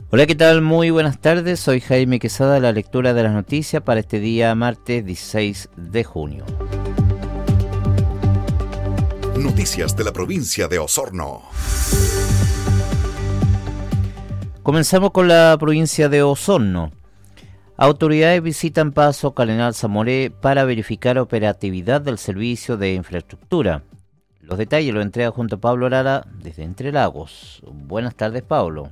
Hola, ¿qué tal? Muy buenas tardes. Soy Jaime Quesada, la lectura de las noticias para este día martes 16 de junio. Noticias de la provincia de Osorno. Comenzamos con la provincia de Osorno. Autoridades visitan Paso Cardenal Zamoré para verificar operatividad del servicio de infraestructura. Los detalles los entrega junto a Pablo Lara desde Entre Lagos. Buenas tardes, Pablo.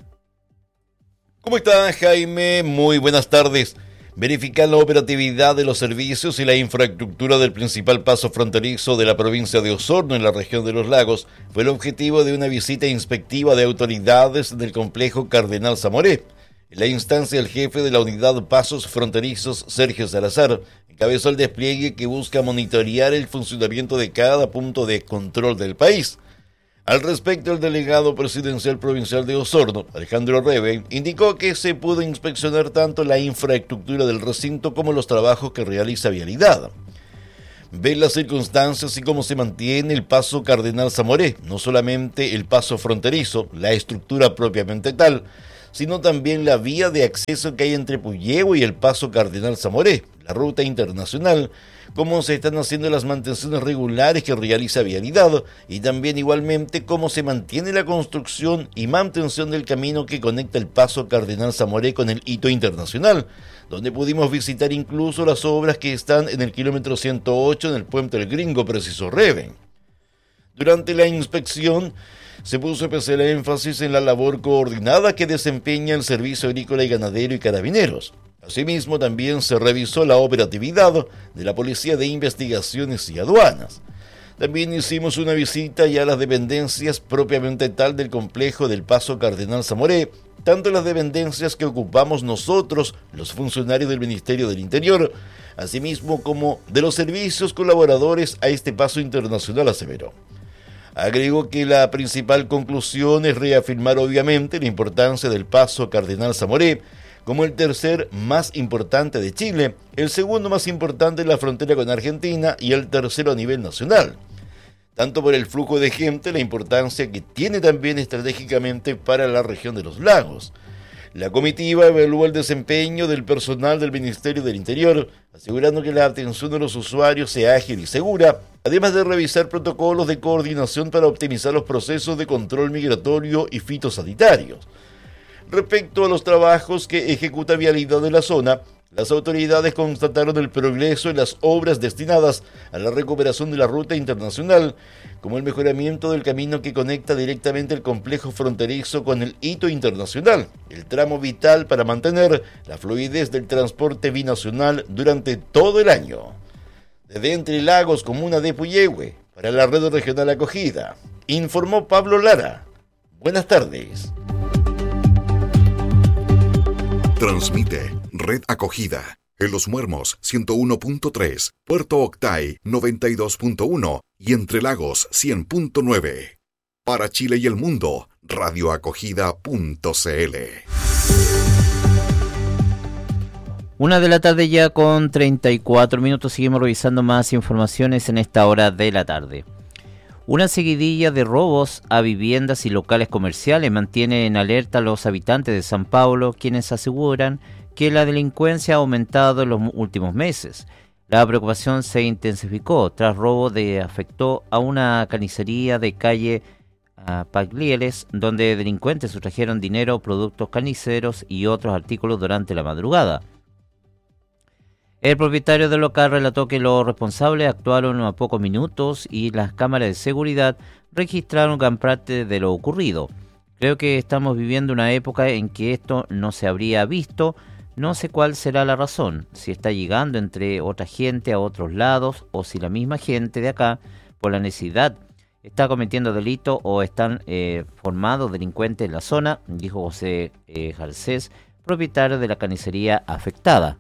¿Cómo estás, Jaime? Muy buenas tardes. Verificar la operatividad de los servicios y la infraestructura del principal paso fronterizo de la provincia de Osorno en la región de los Lagos fue el objetivo de una visita inspectiva de autoridades del complejo Cardenal Zamoré. En la instancia, el jefe de la unidad Pasos Fronterizos, Sergio Salazar, encabezó el despliegue que busca monitorear el funcionamiento de cada punto de control del país. Al respecto, el delegado presidencial provincial de Osorno, Alejandro Rebe, indicó que se pudo inspeccionar tanto la infraestructura del recinto como los trabajos que realiza Vialidad. Ver las circunstancias y cómo se mantiene el paso Cardenal Zamoré, no solamente el paso fronterizo, la estructura propiamente tal, sino también la vía de acceso que hay entre Puyehue y el paso Cardenal Zamoré, la ruta internacional, cómo se están haciendo las mantenciones regulares que realiza Vialidad y también igualmente cómo se mantiene la construcción y mantención del camino que conecta el paso Cardenal Zamoré con el hito internacional, donde pudimos visitar incluso las obras que están en el kilómetro 108 en el puente del Gringo, preciso Rebe. Durante la inspección se puso especial énfasis en la labor coordinada que desempeña el Servicio Agrícola y Ganadero y Carabineros. Asimismo, también se revisó la operatividad de la Policía de Investigaciones y Aduanas. También hicimos una visita ya a las dependencias propiamente tal del complejo del Paso Cardenal Zamoré, tanto las dependencias que ocupamos nosotros, los funcionarios del Ministerio del Interior, asimismo como de los servicios colaboradores a este paso internacional, aseveró. Agregó que la principal conclusión es reafirmar obviamente la importancia del Paso Cardenal Zamoré como el tercer más importante de Chile, el segundo más importante en la frontera con Argentina y el tercero a nivel nacional. Tanto por el flujo de gente, la importancia que tiene también estratégicamente para la región de los lagos. La comitiva evaluó el desempeño del personal del Ministerio del Interior, asegurando que la atención de los usuarios sea ágil y segura, además de revisar protocolos de coordinación para optimizar los procesos de control migratorio y fitosanitarios. Respecto a los trabajos que ejecuta Vialidad de la zona, las autoridades constataron el progreso en las obras destinadas a la recuperación de la ruta internacional, como el mejoramiento del camino que conecta directamente el complejo fronterizo con el hito internacional, el tramo vital para mantener la fluidez del transporte binacional durante todo el año. Desde Entre Lagos, comuna de Puyehue, para la Red Regional Acogida, informó Pablo Lara. Buenas tardes. Transmite Red Acogida en Los Muermos 101.3, Puerto Octay 92.1 y Entre Lagos 100.9. Para Chile y el mundo, radioacogida.cl. 1 de la tarde ya con 34 minutos. Seguimos revisando más informaciones en esta hora de la tarde. Una seguidilla de robos a viviendas y locales comerciales mantiene en alerta a los habitantes de San Pablo, quienes aseguran que la delincuencia ha aumentado en los últimos meses. La preocupación se intensificó tras robo que afectó a una carnicería de calle Paglieles, donde delincuentes sustrajeron dinero, productos carniceros y otros artículos durante la madrugada. El propietario del local relató que los responsables actuaron a pocos minutos y las cámaras de seguridad registraron gran parte de lo ocurrido. Creo que estamos viviendo una época en que esto no se habría visto. No sé cuál será la razón, si está llegando entre otra gente a otros lados o si la misma gente de acá, por la necesidad, está cometiendo delito o están formados delincuentes en la zona, dijo José Garcés, propietario de la carnicería afectada.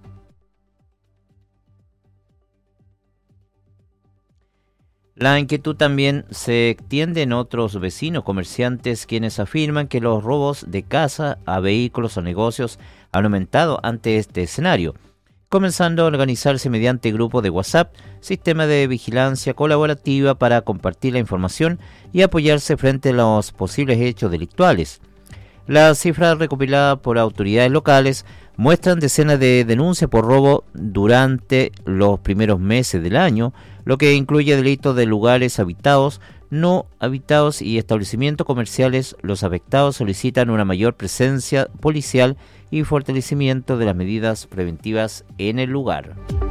La inquietud también se extiende en otros vecinos comerciantes, quienes afirman que los robos de casa a vehículos o negocios han aumentado ante este escenario, comenzando a organizarse mediante grupos de WhatsApp, sistema de vigilancia colaborativa para compartir la información y apoyarse frente a los posibles hechos delictuales. Las cifras recopiladas por autoridades locales muestran decenas de denuncias por robo durante los primeros meses del año, lo que incluye delitos de lugares habitados, no habitados y establecimientos comerciales. Los afectados solicitan una mayor presencia policial y fortalecimiento de las medidas preventivas en el lugar.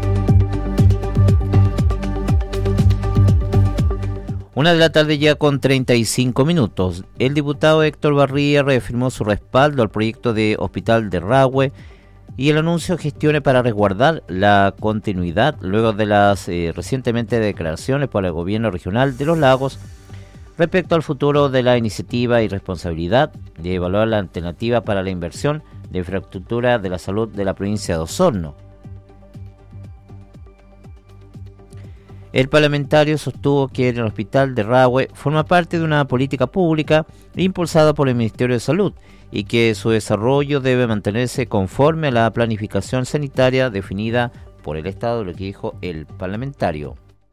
Una de la tarde ya con 35 minutos. El diputado Héctor Barría reafirmó su respaldo al proyecto de Hospital de Rahue y el anuncio de gestiones para resguardar la continuidad luego de las recientemente declaraciones por el gobierno regional de Los Lagos respecto al futuro de la iniciativa y responsabilidad de evaluar la alternativa para la inversión de infraestructura de la salud de la provincia de Osorno. El parlamentario sostuvo que el Hospital de Rahue forma parte de una política pública impulsada por el Ministerio de Salud y que su desarrollo debe mantenerse conforme a la planificación sanitaria definida por el Estado, lo que dijo el parlamentario.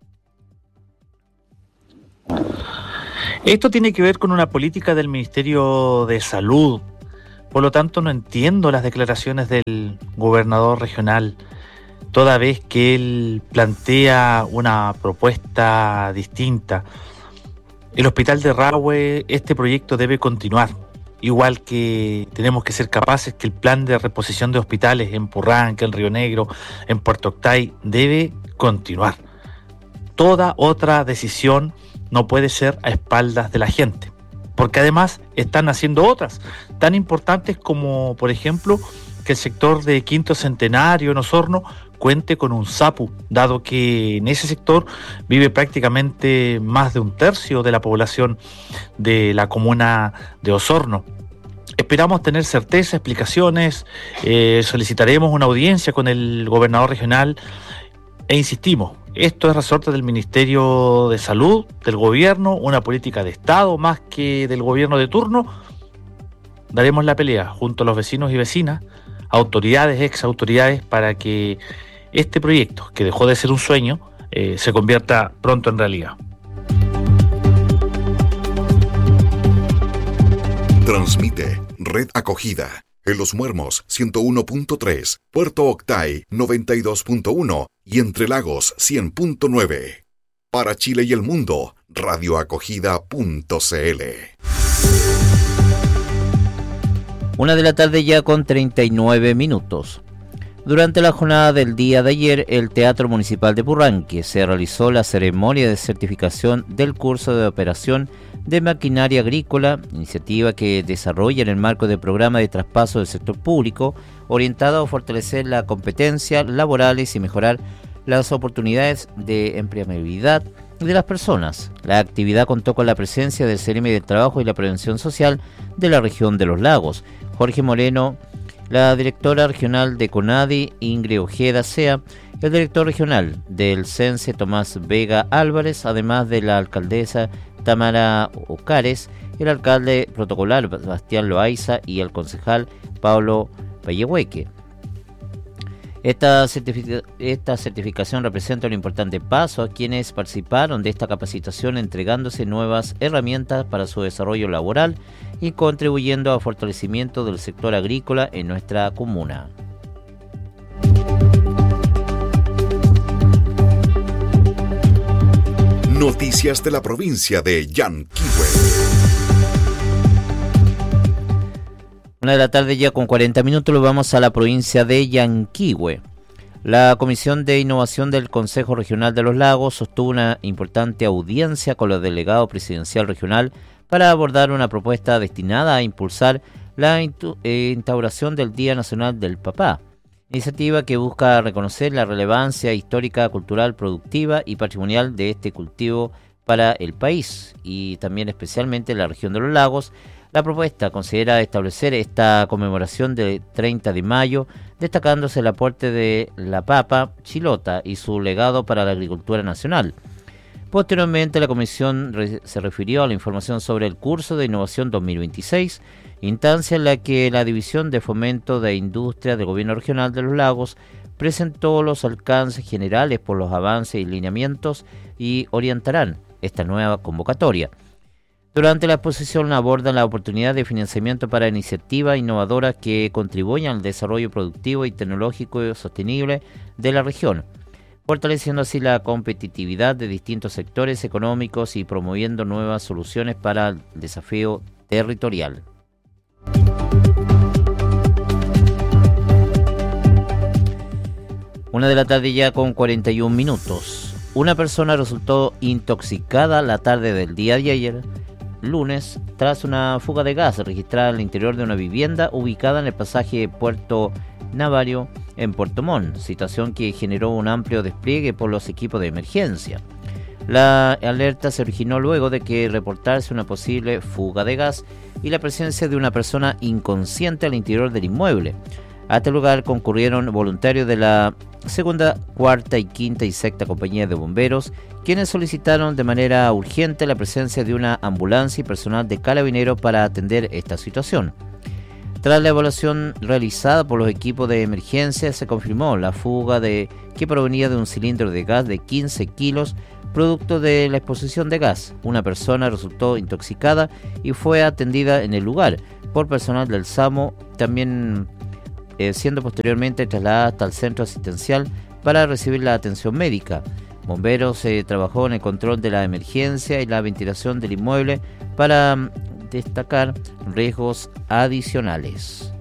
Esto tiene que ver con una política del Ministerio de Salud. Por lo tanto, no entiendo las declaraciones del gobernador regional, toda vez que él plantea una propuesta distinta. El Hospital de Rahue, este proyecto debe continuar, igual que tenemos que ser capaces que el plan de reposición de hospitales en Purranque, en Río Negro, en Puerto Octay, debe continuar. Toda otra decisión no puede ser a espaldas de la gente, porque además están haciendo otras tan importantes como, por ejemplo, que el sector de Quinto Centenario en Osorno cuente con un SAPU, dado que en ese sector vive prácticamente más de un tercio de la población de la comuna de Osorno. Esperamos tener certeza, explicaciones, solicitaremos una audiencia con el gobernador regional e insistimos, esto es resorte del Ministerio de Salud, del gobierno, una política de Estado más que del gobierno de turno. Daremos la pelea junto a los vecinos y vecinas, autoridades, ex autoridades, para que este proyecto, que dejó de ser un sueño, se convierta pronto en realidad. Transmite Red Acogida en Los Muermos 101.3, Puerto Octay 92.1 y Entre Lagos 100.9. Para Chile y el mundo, radioacogida.cl. Una de la tarde ya con 39 minutos. Durante la jornada del día de ayer, el Teatro Municipal de Purranque se realizó la ceremonia de certificación del curso de operación de maquinaria agrícola, iniciativa que desarrolla en el marco del programa de traspaso del sector público, orientado a fortalecer las competencias laborales y mejorar las oportunidades de empleabilidad de las personas. La actividad contó con la presencia del CEREMI del Trabajo y la Prevención Social de la región de Los Lagos, Jorge Moreno, la directora regional de CONADI, Ingrid Ojeda Sea, el director regional del CENSE, Tomás Vega Álvarez, además de la alcaldesa Tamara Ocares, el alcalde protocolar Bastián Loaiza y el concejal Pablo Pellehueque. Esta certificación representa un importante paso a quienes participaron de esta capacitación, entregándose nuevas herramientas para su desarrollo laboral y contribuyendo al fortalecimiento del sector agrícola en nuestra comuna. Noticias de la provincia de Yanquihue. Una de la tarde ya con 40 minutos, lo vamos a la provincia de Yanquihue. La Comisión de Innovación del Consejo Regional de Los Lagos sostuvo una importante audiencia con los delegados presidencial regional para abordar una propuesta destinada a impulsar la instauración del Día Nacional del Papá, iniciativa que busca reconocer la relevancia histórica, cultural, productiva y patrimonial de este cultivo para el país y también especialmente la región de Los Lagos. La propuesta considera establecer esta conmemoración del 30 de mayo, destacándose el aporte de la papa chilota y su legado para la agricultura nacional. Posteriormente, la comisión se refirió a la información sobre el curso de innovación 2026, instancia en la que la División de Fomento de Industria del Gobierno Regional de Los Lagos presentó los alcances generales por los avances y lineamientos y orientarán esta nueva convocatoria. Durante la exposición abordan la oportunidad de financiamiento para iniciativas innovadoras que contribuyan al desarrollo productivo y tecnológico sostenible de la región, fortaleciendo así la competitividad de distintos sectores económicos y promoviendo nuevas soluciones para el desafío territorial. Una de la tarde ya con 41 minutos. Una persona resultó intoxicada la tarde del día de ayer, lunes, tras una fuga de gas registrada en el interior de una vivienda ubicada en el pasaje Puerto Navario en Puerto Montt, situación que generó un amplio despliegue por los equipos de emergencia. La alerta se originó luego de que reportarse una posible fuga de gas y la presencia de una persona inconsciente al interior del inmueble. A este lugar concurrieron voluntarios de la segunda, cuarta y quinta y sexta compañía de bomberos, quienes solicitaron de manera urgente la presencia de una ambulancia y personal de carabineros para atender esta situación. Tras la evaluación realizada por los equipos de emergencia, se confirmó la fuga que provenía de un cilindro de gas de 15 kilos, producto de la exposición de gas. Una persona resultó intoxicada y fue atendida en el lugar por personal del SAMU, también siendo posteriormente trasladada hasta el centro asistencial para recibir la atención médica. Bomberos trabajó en el control de la emergencia y la ventilación del inmueble para destacar riesgos adicionales.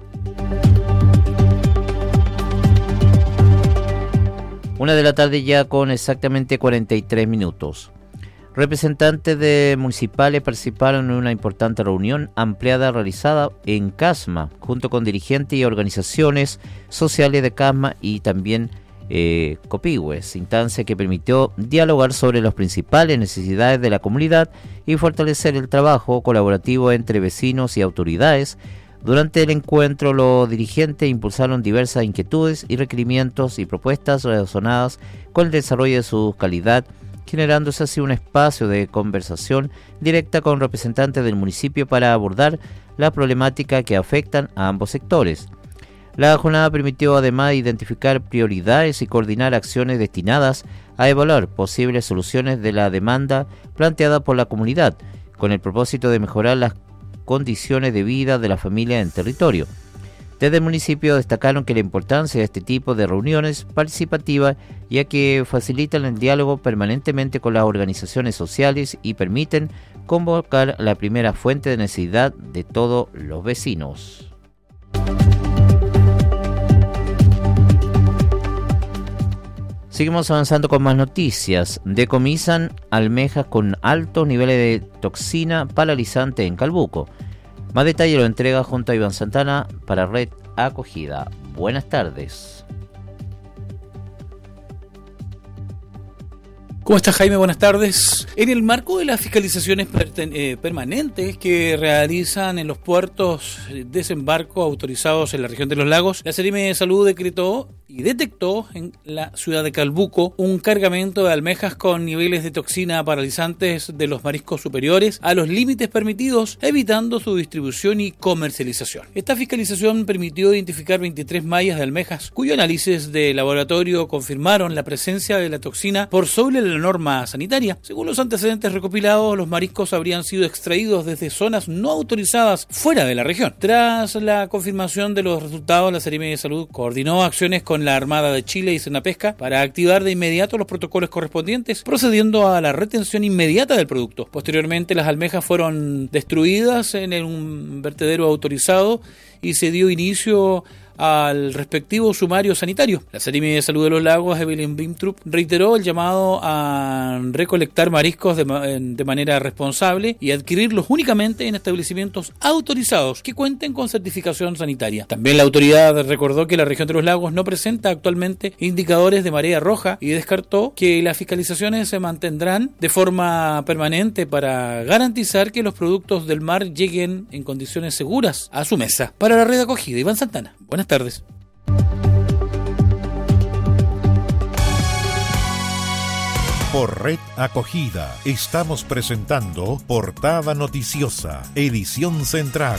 Una de la tarde ya con exactamente 43 minutos. Representantes municipales participaron en una importante reunión ampliada realizada en Casma, junto con dirigentes y organizaciones sociales de Casma y también Copihue, instancia que permitió dialogar sobre las principales necesidades de la comunidad y fortalecer el trabajo colaborativo entre vecinos y autoridades. Durante el encuentro, los dirigentes impulsaron diversas inquietudes y requerimientos y propuestas relacionadas con el desarrollo de su calidad, generándose así un espacio de conversación directa con representantes del municipio para abordar la problemática que afectan a ambos sectores. La jornada permitió además identificar prioridades y coordinar acciones destinadas a evaluar posibles soluciones de la demanda planteada por la comunidad, con el propósito de mejorar las condiciones de vida de la familia en territorio. Desde el municipio destacaron que la importancia de este tipo de reuniones participativas, ya que facilitan el diálogo permanentemente con las organizaciones sociales y permiten convocar la primera fuente de necesidad de todos los vecinos. Seguimos avanzando con más noticias. Decomisan almejas con altos niveles de toxina paralizante en Calbuco. Más detalle lo entrega junto a Iván Santana para Red Acogida. Buenas tardes. ¿Cómo estás, Jaime? Buenas tardes. En el marco de las fiscalizaciones permanentes que realizan en los puertos de desembarco autorizados en la región de los lagos, la Seremi de Salud decretó y detectó en la ciudad de Calbuco un cargamento de almejas con niveles de toxina paralizantes de los mariscos superiores a los límites permitidos, evitando su distribución y comercialización. Esta fiscalización permitió identificar 23 mallas de almejas, cuyo análisis de laboratorio confirmaron la presencia de la toxina por sobre la norma sanitaria. Según los antecedentes recopilados, los mariscos habrían sido extraídos desde zonas no autorizadas fuera de la región. Tras la confirmación de los resultados, la Seremi de Salud coordinó acciones con la Armada de Chile y Senapesca para activar de inmediato los protocolos correspondientes, procediendo a la retención inmediata del producto. Posteriormente, las almejas fueron destruidas en un vertedero autorizado y se dio inicio al respectivo sumario sanitario. La Seremi de Salud de los Lagos, Evelyn Bimtrup, reiteró el llamado a recolectar mariscos de manera responsable y adquirirlos únicamente en establecimientos autorizados que cuenten con certificación sanitaria. También la autoridad recordó que la región de los lagos no presenta actualmente indicadores de marea roja y descartó que las fiscalizaciones se mantendrán de forma permanente para garantizar que los productos del mar lleguen en condiciones seguras a su mesa. Para la Red Acogida, Iván Santana. Buenas tardes. Por Red Acogida estamos presentando Portada Noticiosa, edición central.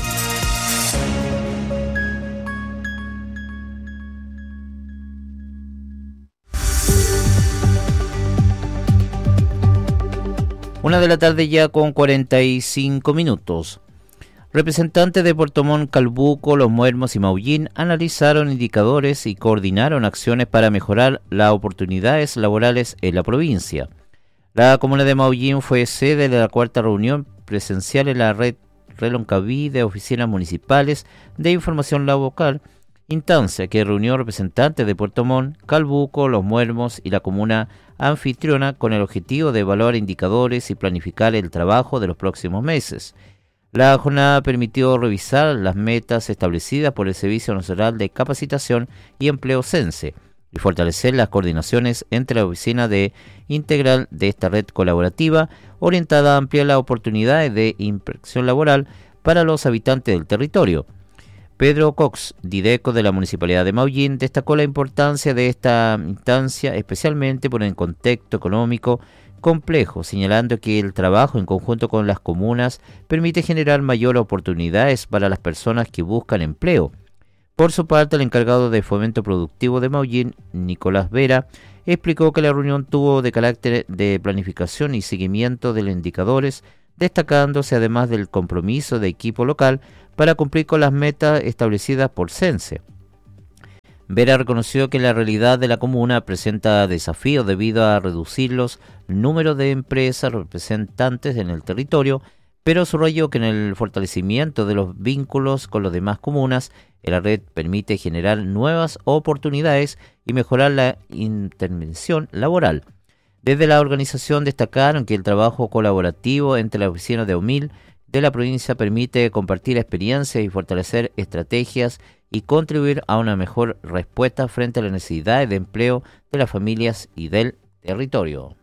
Una de la tarde ya con 45 minutos. Representantes de Puerto Montt, Calbuco, Los Muermos y Maullín analizaron indicadores y coordinaron acciones para mejorar las oportunidades laborales en la provincia. La comuna de Maullín fue sede de la cuarta reunión presencial en la red Reloncaví de oficinas municipales de información laboral, instancia que reunió representantes de Puerto Montt, Calbuco, Los Muermos y la comuna anfitriona con el objetivo de evaluar indicadores y planificar el trabajo de los próximos meses. La jornada permitió revisar las metas establecidas por el Servicio Nacional de Capacitación y Empleo CENSE y fortalecer las coordinaciones entre la oficina de integral de esta red colaborativa orientada a ampliar las oportunidades de inserción laboral para los habitantes del territorio. Pedro Cox, dideco de la Municipalidad de Maullín, destacó la importancia de esta instancia, especialmente por el contexto económico complejo, señalando que el trabajo en conjunto con las comunas permite generar mayores oportunidades para las personas que buscan empleo. Por su parte, el encargado de Fomento Productivo de Maullín, Nicolás Vera, explicó que la reunión tuvo de carácter de planificación y seguimiento de los indicadores, destacándose además del compromiso de equipo local para cumplir con las metas establecidas por CENSE. Vera reconoció que la realidad de la comuna presenta desafíos debido a reducir los números de empresas representantes en el territorio, pero subrayó que en el fortalecimiento de los vínculos con las demás comunas, la red permite generar nuevas oportunidades y mejorar la intervención laboral. Desde la organización destacaron que el trabajo colaborativo entre las oficinas de OMIL de la provincia permite compartir experiencias y fortalecer estrategias y contribuir a una mejor respuesta frente a las necesidades de empleo de las familias y del territorio.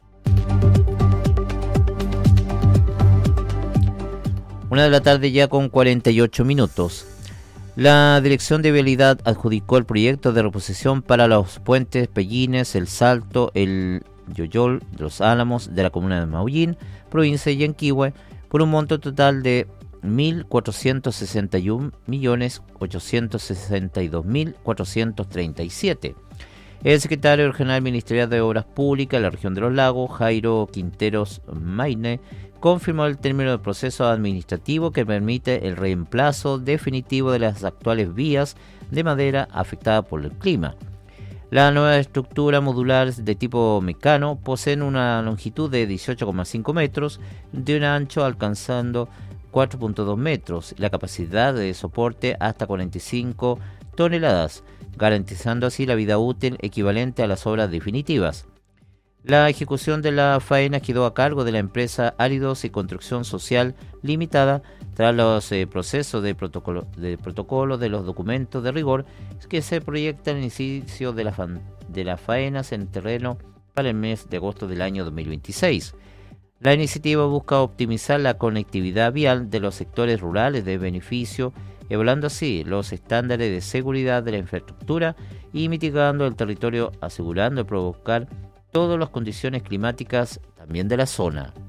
Una de la tarde ya con 48 minutos. La Dirección de Vialidad adjudicó el proyecto de reposición para los puentes Pellines, El Salto, El Yoyol, Los Álamos de la comuna de Maullín, provincia de Yanquihue, por un monto total de 1.461.862.437. El secretario regional ministerial de Obras Públicas de la región de los Lagos, Jairo Quinteros Maine, confirmó el término del proceso administrativo que permite el reemplazo definitivo de las actuales vías de madera afectadas por el clima. La nueva estructura modular de tipo mecano poseen una longitud de 18,5 metros, de un ancho alcanzando 4,2 metros, la capacidad de soporte hasta 45 toneladas, garantizando así la vida útil equivalente a las obras definitivas. La ejecución de la faena quedó a cargo de la empresa Áridos y Construcción Social Limitada tras los procesos de protocolo de los documentos de rigor que se proyecta el inicio de las faenas en terreno para el mes de agosto del año 2026. La iniciativa busca optimizar la conectividad vial de los sectores rurales de beneficio, evaluando así los estándares de seguridad de la infraestructura y mitigando el territorio, asegurando provocar todas las condiciones climáticas también de la zona.